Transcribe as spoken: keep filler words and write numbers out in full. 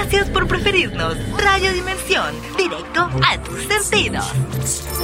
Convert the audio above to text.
Gracias por preferirnos. Radio Dimensión, directo a tus sentidos.